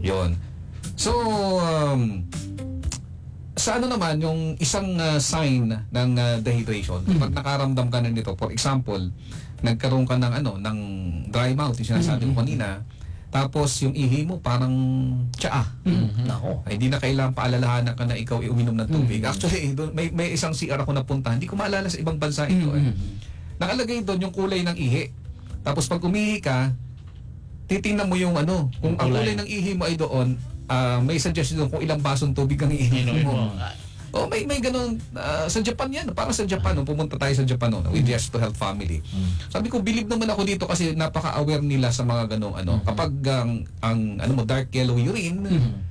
Yon. So, sa ano naman, yung isang sign ng dehydration, kapag nakaramdam ka na nito, for example, nagkaroon ka ng ng dry mouth, yung sinasabi ko kanina, tapos yung ihi mo parang tsaa. Nako. Ay, hindi na kailangan paalalahanan ka na ikaw uminom ng tubig. Actually, may isang CR ako napunta, hindi ko maalala sa ibang bansa ito. Nakalagay doon yung kulay ng ihi. Tapos pag umihi ka, titingnan mo yung kung ang kulay ng ihi mo ay doon, may suggestion doon kung ilang basong tubig ang iinom mo. May ganun. Sa Japan yan. Parang sa Japan, pumunta tayo sa Japan with Yes to Health Family. Sabi ko, believe naman ako dito kasi napaka-aware nila sa mga ganung kapag ang dark yellow urine,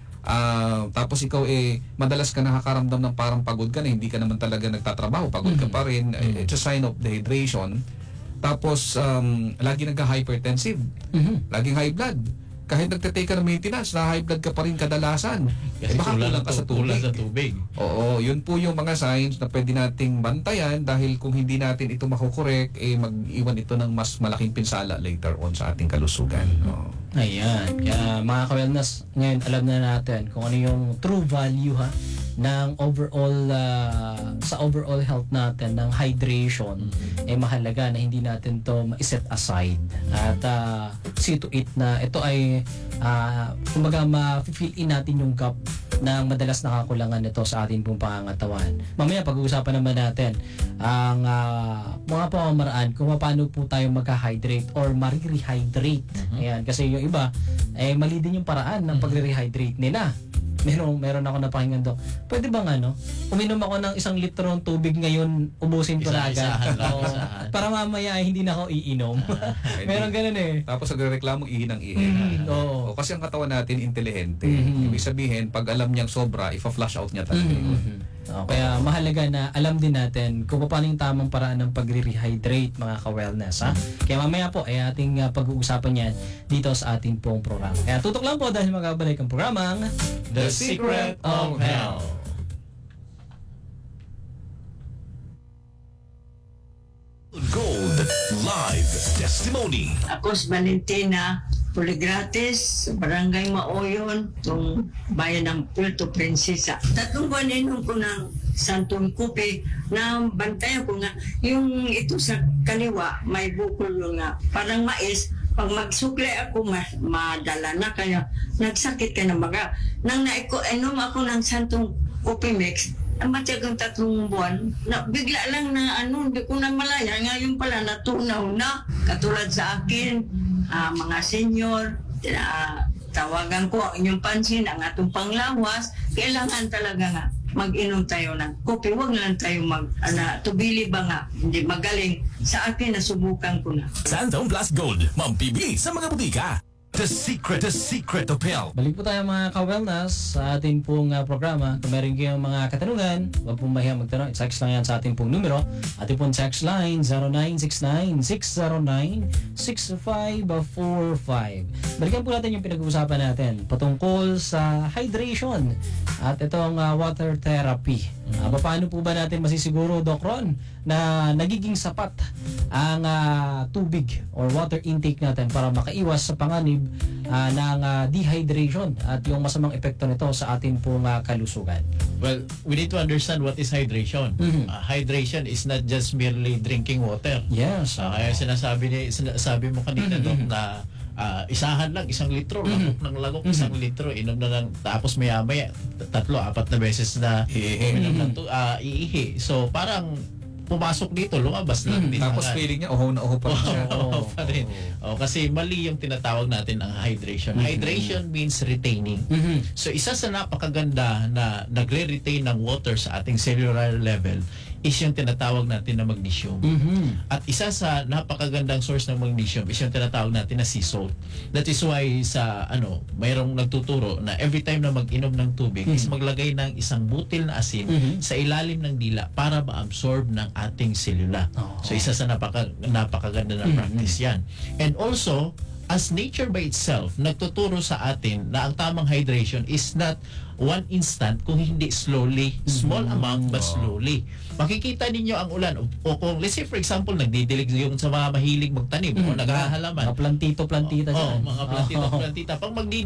tapos ikaw madalas ka nakakaramdam ng parang pagod ka na, hindi ka naman talaga nagtatrabaho, pagod ka pa rin, it's a sign of dehydration. Tapos lagi nagka-hypertensive, laging high blood. Kahit nagte-take ka ng maintenance, na high blood ka pa rin kadalasan. Kasi baka kulang ka sa tubig. Oo, yun po yung mga signs na pwede nating bantayan dahil kung hindi natin ito makukorek, mag-iwan ito ng mas malaking pinsala later on sa ating kalusugan. Ayan. Kaya mga ka-wellness, ngayon alam na natin kung ano yung true value ng overall sa overall health natin ng hydration. Mahalaga na hindi natin to ma-set aside at see to it na ito ay kumbaga ma-fill in natin yung gap na madalas nakakulangan nito sa ating pong pangangatawan. Mamaya pag-uusapan naman natin ang mga pamamaraan kung paano po tayo magka-hydrate or ma-rehydrate. Ayan, kasi yung iba mali din yung paraan ng pagre-rehydrate nila. Meron ako napakinggan doon. Pwede bang uminom ako ng 1 litro ng tubig ngayon, ubusin ko na agad. Para mamaya hindi na ako iinom. Meron ganun Tapos nagrereklamo ihi ng ihi. Kasi ang katawan natin intelihente. Ibig sabihin, pag alam niyang sobra, ifa-flush out niya talaga. Kaya mahalaga na alam din natin kung paano yung tamang paraan ng pagre-rehydrate, mga ka-wellness. Kaya mamaya po ay ating pag-uusapan yan dito sa ating pong programa. Kaya tutok lang po dahil magkabalik ang programang The Secret of Health. Gold Live Testimony. Ako si Valentina Puligrates, Barangay Maoyon, itong bayan ng Puerto Princesa. 3 buwan inom ko ng Santong Kupe na bantayan ko nga. Yung ito sa kaliwa, may bukol nga parang mais. Pag magsukli ako, madala na kaya nagsakit ka na baga. Nang inom ako ng Santong Kupe Mix, matyagang 3 buwan, bigla lang na hindi ko na malaya. Ngayon pala natunaw na, katulad sa akin, mga senior, tawagan ko ang inyong pansin, ang atong panglawas, kailangan talaga nga mag-inom tayo ng kopi. Huwag lang tayo tubili ba nga, hindi magaling. Sa akin, nasubukan ko na. Santong Plus Gold, mampibili sa mga butika. The Secret of Health. Balik po tayo mga ka-wellness sa ating pong programa. Kung meron kayong mga katanungan, huwag pong mahiyang magtanong. I-text lang yan sa ating pong numero. Ating pong text line 0969-609-6545. Balikan po natin yung pinag-uusapan natin patungkol sa hydration at itong water therapy. Paano po ba natin masisiguro, Doc Ron, na nagiging sapat ang tubig or water intake natin para makaiwas sa panganib ng dehydration at yung masamang epekto nito sa ating pong kalusugan? Well, we need to understand what is hydration. Hydration is not just merely drinking water. Yes. Kaya sinasabi mo kanina na isahan lang, 1 litro, lagok ng 1 litro, inom na lang, tapos maya-maya, 3-4 na beses na inom na iihi. So, parang pumasok dito, lumabas lang. Tapos feeling niya, na pa rin siya. Pa rin. Kasi mali yung tinatawag natin ang hydration. Hydration means retaining. So, isa sa napakaganda na nagre-retain ng water sa ating cellular level is yung tinatawag natin na magnesium. At isa sa napakagandang source ng magnesium is yung tinatawag natin na sea salt. That is why mayroong nagtuturo na every time na mag-inom ng tubig is maglagay ng 1 butil na asin sa ilalim ng dila para ma-absorb ng ating selula. So isa sa napakaganda na practice yan. And also, as nature by itself, nagtuturo sa atin na ang tamang hydration is not one instant, kung hindi slowly, small amount but slowly. Makikita ninyo ang ulan o kung let's say for example nagdidilig yung sa mga mahilig magtanim o naghahalaman. Mga plantito-plantita dyan. Mga plantito-plantita. Pag